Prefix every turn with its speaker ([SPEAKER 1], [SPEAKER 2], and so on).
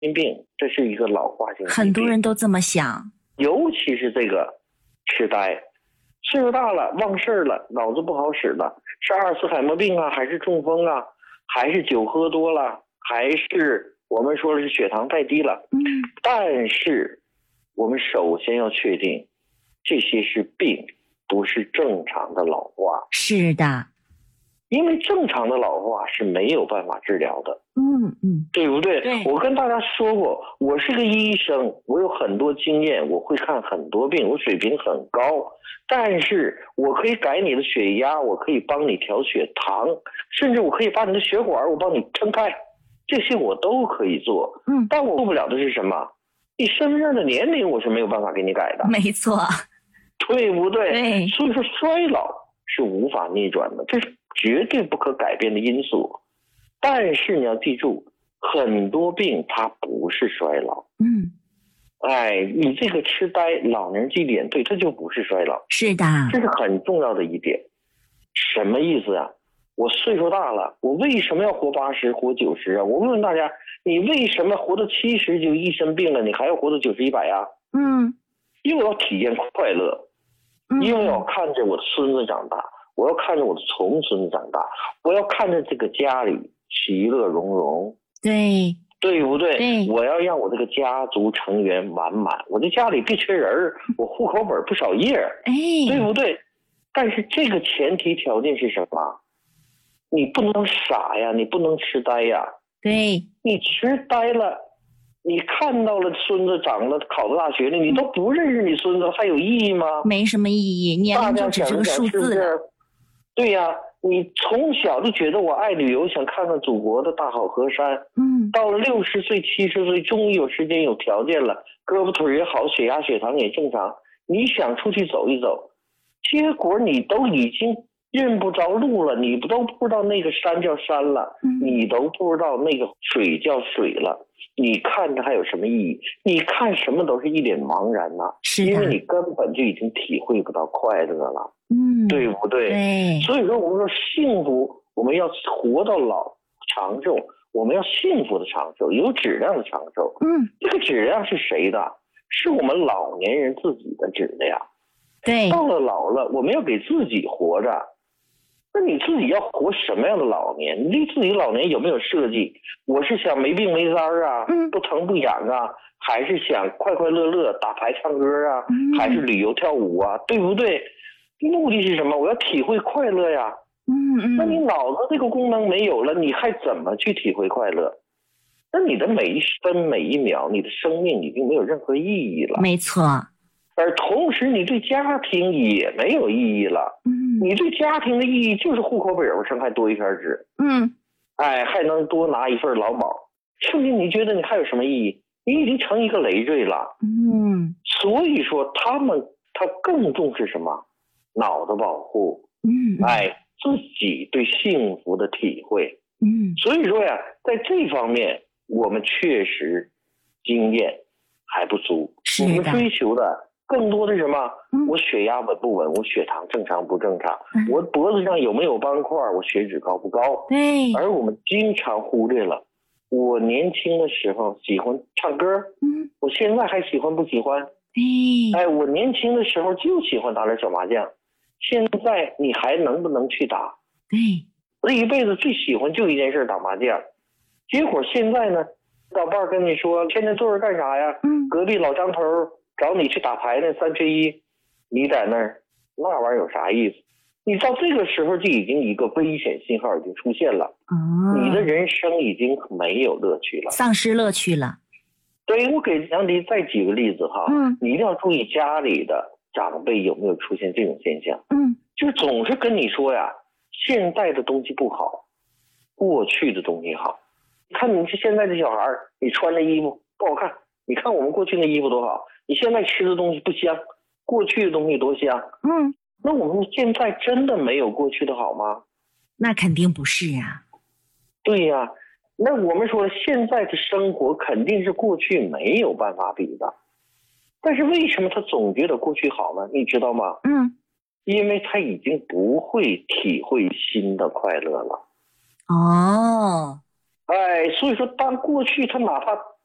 [SPEAKER 1] 病，这是一个老化性疾病，
[SPEAKER 2] 很多人都这么想，
[SPEAKER 1] 尤其是这个痴呆，岁数大了忘事了，脑子不好使了，是阿尔茨海默病啊，还是中风啊，还是酒喝多了，还是我们说的是血糖太低了。但是我们首先要确定这些是病，不是正常的老化。
[SPEAKER 2] 是的，
[SPEAKER 1] 因为正常的老化是没有办法治疗的，对不对？
[SPEAKER 2] 对，
[SPEAKER 1] 我跟大家说过，我是个医生，我有很多经验，我会看很多病，我水平很高，但是我可以改你的血压，我可以帮你调血糖，甚至我可以把你的血管我帮你撑开，这些我都可以做。但我做不了的是什么？你身份证的年龄我是没有办法给你改的，
[SPEAKER 2] 没错，
[SPEAKER 1] 对不对？
[SPEAKER 2] 对，
[SPEAKER 1] 所以说衰老是无法逆转的，这是绝对不可改变的因素。但是你要记住，很多病它不是衰老。你这个痴呆、老年记忆点对，这就不是衰老。
[SPEAKER 2] 是的，
[SPEAKER 1] 这是很重要的一点。什么意思啊？我岁数大了，我为什么要活80、活90啊？我问问大家，你为什么活到70就一身病了，你还要活到90、100啊？因为我要体验快乐，因为我要看着我的孙子长大，我要看着我的重孙子长大，我要看着这个家里其乐融融，对不对？
[SPEAKER 2] 对，
[SPEAKER 1] 我要让我这个家族成员完满，我这家里别缺人，我户口本不少页，对不对？但是这个前提条件是什么？你不能傻呀，你不能痴呆呀。
[SPEAKER 2] 对，
[SPEAKER 1] 你痴呆了，你看到了孙子长了，考到大学了，你都不认识你孙子，还有意义吗？
[SPEAKER 2] 没什么意义，年龄就只是个数字了。
[SPEAKER 1] 对呀，你从小就觉得我爱旅游，想看看祖国的大好河山。到了60岁、70岁，终于有时间、有条件了，胳膊腿也好，血压、血糖也正常，你想出去走一走，结果你都已经认不着路了，你都不知道那个山叫山了，你都不知道那个水叫水了，你看它还有什么意义？你看什么都是一脸茫然呐，因为你根本就已经体会不到快乐了，对不对？
[SPEAKER 2] 对，
[SPEAKER 1] 所以说我们说幸福，我们要活到老长寿，我们要幸福的长寿，有质量的长寿。这个质量是谁的？是我们老年人自己的质量。
[SPEAKER 2] 对，
[SPEAKER 1] 到了老了，我们要给自己活着。那你自己要活什么样的老年？你对自己老年有没有设计？我是想没病没灾啊，不疼不痒啊，还是想快快乐乐打牌唱歌啊，还是旅游跳舞啊，对不对？目的是什么？我要体会快乐呀。那你脑子这个功能没有了，你还怎么去体会快乐？那你的每一分每一秒，你的生命已经没有任何意义了。
[SPEAKER 2] 没错。
[SPEAKER 1] 而同时你对家庭也没有意义了。你对家庭的意义就是户口本上还多一片纸。还能多拿一份劳保。剩下你觉得你还有什么意义？你已经成一个累赘了。所以说他更重视什么？脑的保护。自己对幸福的体会。所以说呀，在这方面我们确实经验还不足。我们追求的更多的是什么？我血压稳不稳？我血糖正常不正常？我脖子上有没有斑块？我血脂高不高？
[SPEAKER 2] 对。
[SPEAKER 1] 而我们经常忽略了，我年轻的时候喜欢唱歌，我现在还喜欢不喜欢？我年轻的时候就喜欢打点小麻将，现在你还能不能去打？我这一辈子最喜欢就一件事，打麻将。结果现在呢，老伴跟你说天天坐着干啥呀？隔壁老张头找你去打牌呢，3缺1，你在那儿，那玩意儿有啥意思？你到这个时候就已经一个危险信号已经出现了。你的人生已经没有乐趣了，
[SPEAKER 2] 丧失乐趣了。
[SPEAKER 1] 对，我给杨迪再举个例子哈。你一定要注意家里的长辈有没有出现这种现象。就是总是跟你说呀，现在的东西不好，过去的东西好。看你现在的小孩，你穿的衣服不好看，你看我们过去的衣服多好，你现在吃的东西不香，过去的东西多香。那我们现在真的没有过去的好吗？
[SPEAKER 2] 那肯定不是啊。
[SPEAKER 1] 对呀，那我们说现在的生活肯定是过去没有办法比的，但是为什么他总觉得过去好呢？你知道吗？因为他已经不会体会新的快乐了。所以说当过去他哪怕